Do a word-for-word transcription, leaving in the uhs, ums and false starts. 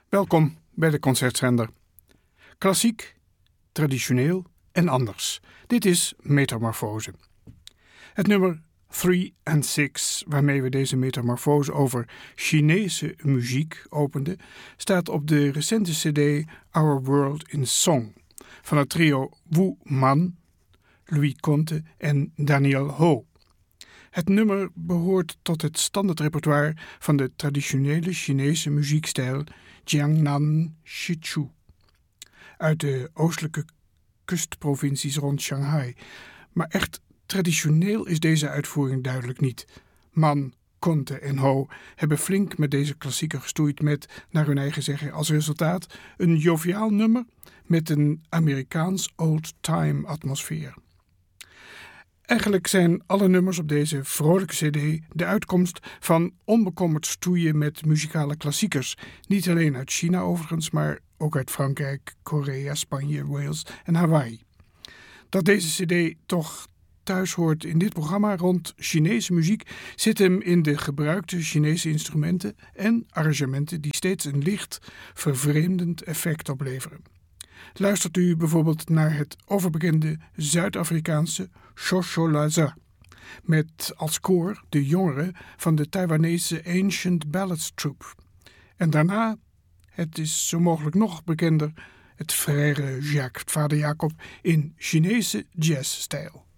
Welkom bij de Concertzender. Klassiek, traditioneel en anders. Dit is Metamorfose. Het nummer three and six, waarmee we deze metamorfose over Chinese muziek openden, staat op de recente cd Our World in Song van het trio Wu Man, Louis Conte en Daniel Ho. Het nummer behoort tot het standaardrepertoire van de traditionele Chinese muziekstijl Jiangnan Shichu uit de oostelijke kustprovincies rond Shanghai. Maar echt traditioneel is deze uitvoering duidelijk niet. Man, Conte en Ho hebben flink met deze klassieker gestoeid met, naar hun eigen zeggen, als resultaat een joviaal nummer met een Amerikaans old-time atmosfeer. Eigenlijk zijn alle nummers op deze vrolijke cd de uitkomst van onbekommerd stoeien met muzikale klassiekers. Niet alleen uit China overigens, maar ook uit Frankrijk, Korea, Spanje, Wales en Hawaii. Dat deze cd toch thuis hoort in dit programma rond Chinese muziek zit hem in de gebruikte Chinese instrumenten en arrangementen die steeds een licht, vervreemdend effect opleveren. Luistert u bijvoorbeeld naar het overbekende Zuid-Afrikaanse Shosholaza, met als koor de jongeren van de Taiwanese Ancient Ballads Troupe. En daarna, het is zo mogelijk nog bekender, het Frère Jacques, het Vader Jacob, in Chinese jazzstijl.